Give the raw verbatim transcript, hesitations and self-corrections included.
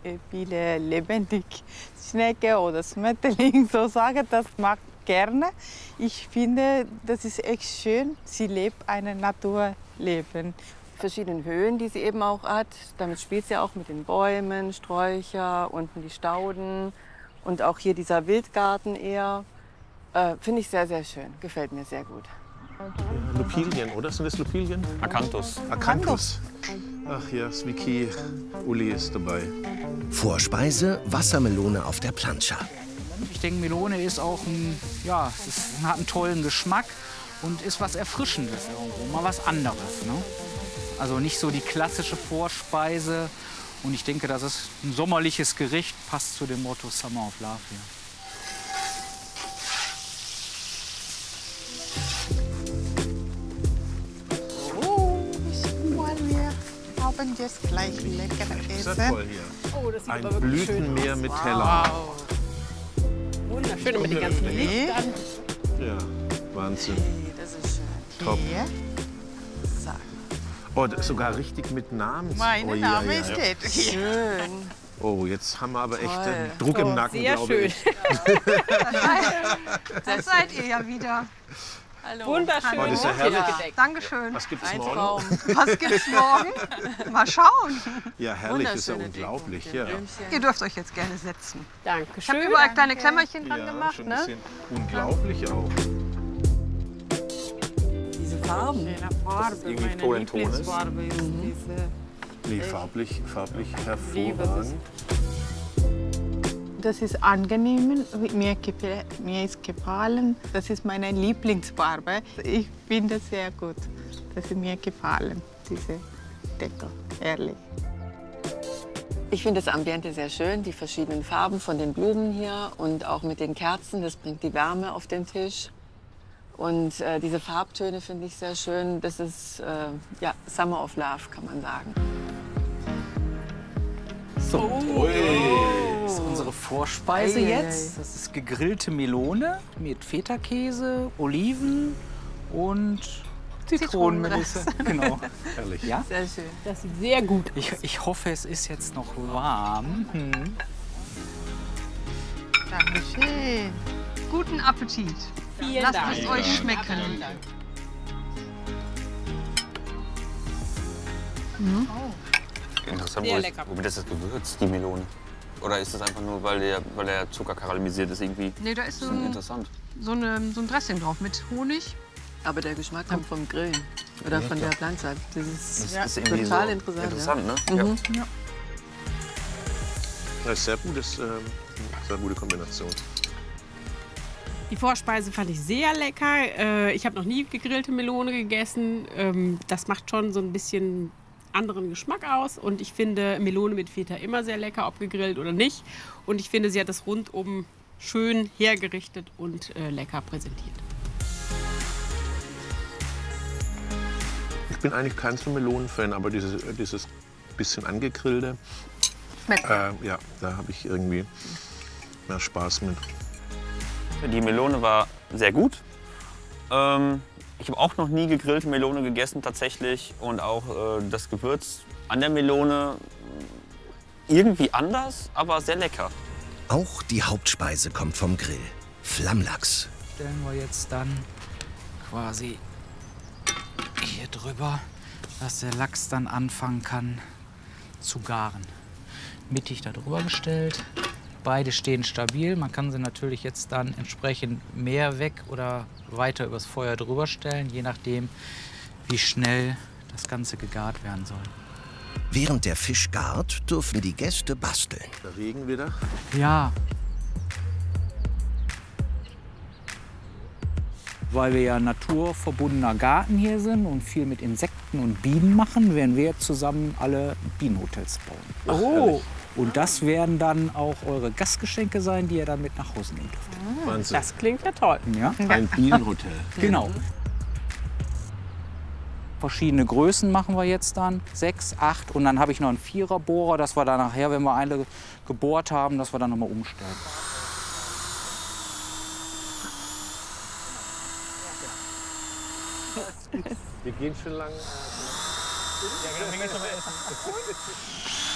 viele lebendig Schnecke oder Schmetterling, so sagen, das mag gerne. Ich finde, das ist echt schön. Sie lebt ein Naturleben. Verschiedene Höhen, die sie eben auch hat. Damit spielt sie auch mit den Bäumen, Sträucher, unten die Stauden und auch hier dieser Wildgarten eher. Äh, finde ich sehr, sehr schön. Gefällt mir sehr gut. Lupilien, oder? Sind das Lupilien? Akanthus. Akanthus. Ach ja, Sviki, Uli ist dabei. Vorspeise, Wassermelone auf der Plancha. Ich denke, Melone ist auch ein, ja, ist, hat einen tollen Geschmack und ist was Erfrischendes irgendwo, mal was anderes. Ne? Also nicht so die klassische Vorspeise. Und ich denke, das ist ein sommerliches Gericht, passt zu dem Motto Summer of Love hier. Wir haben jetzt gleich lecker Ist Essen. das toll hier. Oh, das sieht Ein aber wirklich schön Blütenmeer aus. mit Teller. Wow. Wunderschön, und mit den ganzen Lichtern. Ja, Wahnsinn. Das ist schön. Top. Hier. Oh, das ist sogar richtig mit Namen. Mein oh, ja, Name ja, ist ja. Kate. Schön. Oh, jetzt haben wir aber echt Toll. einen Druck im Nacken, Sehr glaube schön. ich. Das seid ihr ja wieder. Hallo. Wunderschön. Oh, das ist ja herrlich. gedeckt. Dankeschön. Was gibt es Ein morgen? Traum. Was gibt's morgen? Mal schauen. Ja, herrlich, ist ja Wunderschöne unglaublich. Deko Ja. mit den Blümchen. Ihr dürft euch jetzt gerne setzen. Ich habe Dankeschön. überall kleine Klemmerchen dran Ja, gemacht. schon ein Ne? bisschen unglaublich auch. Diese Farben. Farbe, irgendwie meine Ton in Ton ist. Lieblingsfarbe ist diese. Nee, farblich, farblich liebe das. hervorragend. Das ist angenehm, mir, gefällt, mir ist gefallen. Das ist meine Lieblingsfarbe. Ich finde es sehr gut. Das ist mir gefallen, diese Deko. Ehrlich. Ich finde das Ambiente sehr schön, die verschiedenen Farben von den Blumen hier und auch mit den Kerzen. Das bringt die Wärme auf den Tisch. Und äh, diese Farbtöne finde ich sehr schön. Das ist äh, ja, Summer of Love, kann man sagen. So, das ist unsere Vorspeise Ei, ei, jetzt. Das ist gegrillte Melone mit Feta-Käse, Oliven und Zitronenmelisse. Genau. Herrlich. Ja? Sehr schön. Das sieht sehr gut aus. Ich, ich hoffe, es ist jetzt noch warm. Hm. Dankeschön. Guten Appetit. Vielen Lasst Dank. es euch schmecken. Interessant, Sehr wo lecker. ist, womit ist das gewürzt, die Melone? Oder ist das einfach nur, weil der, weil der Zucker karamellisiert ist? Irgendwie Nee, da ist so das ist ein, interessant. so, eine, so ein Dressing drauf mit Honig. Aber der Geschmack kommt vom Grillen oder von der Plancha. Das ist Das ist irgendwie total so interessant. interessant, ne? Ja. Ja. Mhm. Das ist sehr gutes, ähm, sehr gute Kombination. Die Vorspeise fand ich sehr lecker. Äh, Ich habe noch nie gegrillte Melone gegessen. Ähm, Das macht schon so ein bisschen anderen Geschmack aus. Und ich finde Melone mit Feta immer sehr lecker, ob gegrillt oder nicht. Und ich finde, sie hat das rundum schön hergerichtet und äh, lecker präsentiert. Ich bin eigentlich kein so Melonenfan, aber dieses, dieses bisschen angegrillte, Schmeckt. äh, ja, da habe ich irgendwie mehr Spaß mit. Die Melone war sehr gut. Ähm, ich habe auch noch nie gegrillte Melone gegessen tatsächlich. Und auch äh, das Gewürz an der Melone irgendwie anders, aber sehr lecker. Auch die Hauptspeise kommt vom Grill. Flammlachs. Stellen wir jetzt dann quasi hier drüber, dass der Lachs dann anfangen kann zu garen. Mittig da drüber gestellt. Beide stehen stabil. Man kann sie natürlich jetzt dann entsprechend mehr weg oder weiter übers Feuer drüber stellen, je nachdem, wie schnell das Ganze gegart werden soll. Während der Fisch gart, dürfen die Gäste basteln. Der Regen wieder. Ja. Weil wir ja naturverbundener Garten hier sind und viel mit Insekten und Bienen machen, werden wir jetzt zusammen alle Bienenhotels bauen. Oh, Und das werden dann auch eure Gastgeschenke sein, die ihr dann mit nach Hause nehmen dürft. Wahnsinn. das klingt ja toll. Ja? Ein Bienenhotel. Genau. Verschiedene Größen machen wir jetzt dann, sechs, acht und dann habe ich noch einen Viererbohrer, dass wir dann nachher, wenn wir eine gebohrt haben, dass wir dann nochmal umstellen. Wir gehen schon lange. Ja, genau, wir gehen schon mal essen.